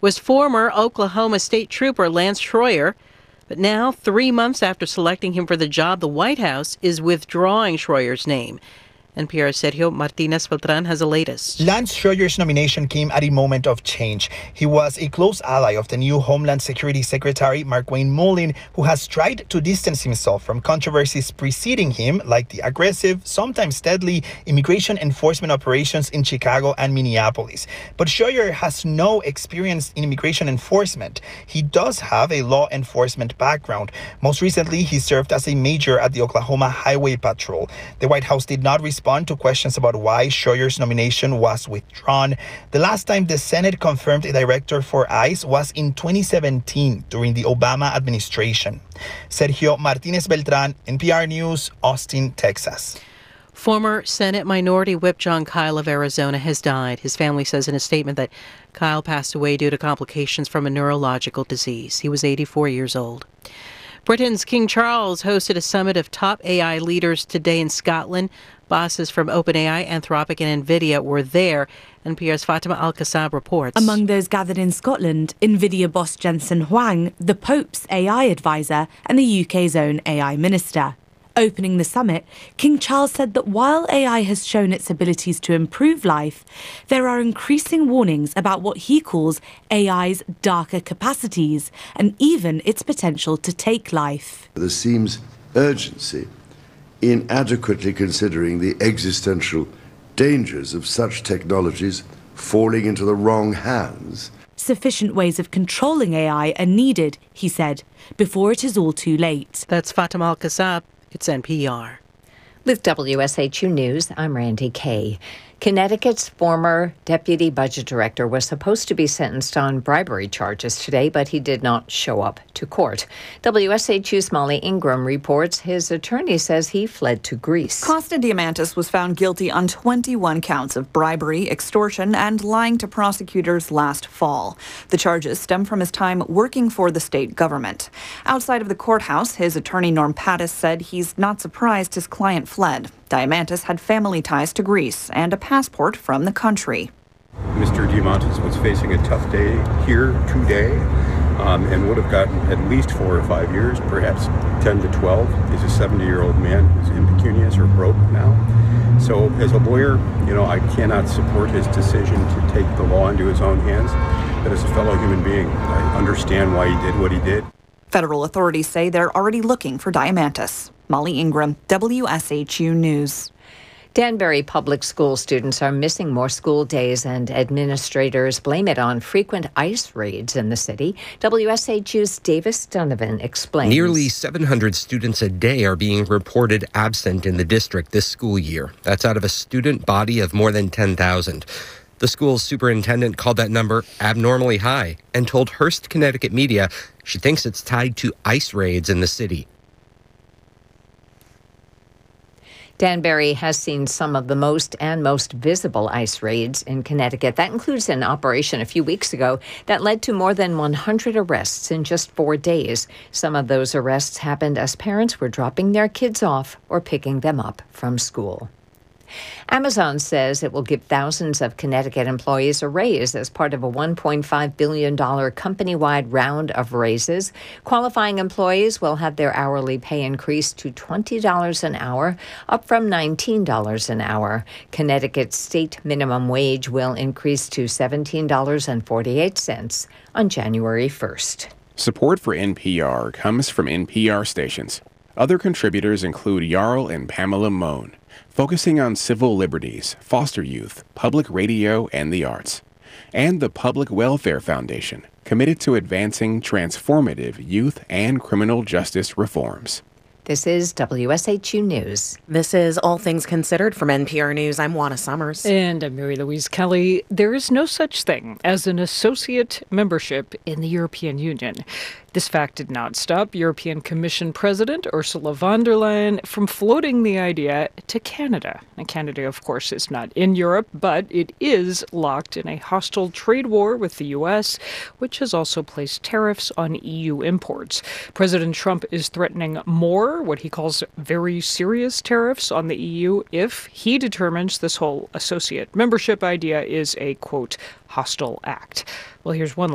was former Oklahoma State Trooper Lance Schroyer. But now, 3 months after selecting him for the job, the White House is withdrawing Schroyer's name. NPR's Sergio Martinez Beltran has the latest. Lance Schroyer's nomination came at a moment of change. He was a close ally of the new Homeland Security Secretary Markwayne Mullin, who has tried to distance himself from controversies preceding him, like the aggressive, sometimes deadly, immigration enforcement operations in Chicago and Minneapolis. But Schroyer has no experience in immigration enforcement. He does have a law enforcement background. Most recently, he served as a major at the Oklahoma Highway Patrol. The White House did not respond to questions about why Schroyer's nomination was withdrawn. The last time the Senate confirmed a director for ICE was in 2017 during the Obama administration. Sergio Martinez Beltran, NPR News, Austin, Texas. Former Senate Minority Whip Jon Kyl of Arizona has died. His family says in a statement that Kyl passed away due to complications from a neurological disease. He was 84 years old. Britain's King Charles hosted a summit of top AI leaders today in Scotland. Bosses from OpenAI, Anthropic, and NVIDIA were there. NPR's Fatima Al-Kassab reports. Among those gathered in Scotland, NVIDIA boss Jensen Huang, the Pope's AI advisor, and the UK's own AI minister. Opening the summit, King Charles said that while AI has shown its abilities to improve life, there are increasing warnings about what he calls AI's darker capacities and even its potential to take life. There seems urgency in adequately considering the existential dangers of such technologies falling into the wrong hands. Sufficient ways of controlling AI are needed, he said, before it is all too late. That's Fatima Al-Kassab. It's NPR. With WSHU News, I'm Randy Kay. Connecticut's former deputy budget director was supposed to be sentenced on bribery charges today, but he did not show up to court. WSHU's Molly Ingram reports his attorney says he fled to Greece. Costa Diamantis was found guilty on 21 counts of bribery, extortion, and lying to prosecutors last fall. The charges stem from his time working for the state government. Outside of the courthouse, his attorney Norm Pattis said he's not surprised his client fled. Diamantis had family ties to Greece and a passport from the country. Mr. Diamantis was facing a tough day here today and would have gotten at least 4 or 5 years, perhaps 10 to 12. He's a 70-year-old man who's impecunious or broke now. So as a lawyer, I cannot support his decision to take the law into his own hands. But as a fellow human being, I understand why he did what he did. Federal authorities say they're already looking for Diamantis. Molly Ingram, WSHU News. Danbury Public School students are missing more school days, and administrators blame it on frequent ICE raids in the city. WSHU's Davis Donovan explains. Nearly 700 students a day are being reported absent in the district this school year. That's out of a student body of more than 10,000. The school's superintendent called that number abnormally high and told Hearst Connecticut Media she thinks it's tied to ICE raids in the city. Danbury has seen some of the most visible ICE raids in Connecticut. That includes an operation a few weeks ago that led to more than 100 arrests in just 4 days. Some of those arrests happened as parents were dropping their kids off or picking them up from school. Amazon says it will give thousands of Connecticut employees a raise as part of a $1.5 billion company-wide round of raises. Qualifying employees will have their hourly pay increased to $20 an hour, up from $19 an hour. Connecticut's state minimum wage will increase to $17.48 on January 1st. Support for NPR comes from NPR stations. Other contributors include Jarl and Pamela Mohn, focusing on civil liberties, foster youth, public radio, and the arts. And the Public Welfare Foundation, committed to advancing transformative youth and criminal justice reforms. This is WSHU News. This is All Things Considered from NPR News. I'm Juana Summers. And I'm Mary Louise Kelly. There is no such thing as an associate membership in the European Union. This fact did not stop European Commission President Ursula von der Leyen from floating the idea to Canada. And Canada, of course, is not in Europe, but it is locked in a hostile trade war with the U.S., which has also placed tariffs on EU imports. President Trump is threatening more, what he calls very serious tariffs on the EU if he determines this whole associate membership idea is a, quote, hostile act. Well, here's one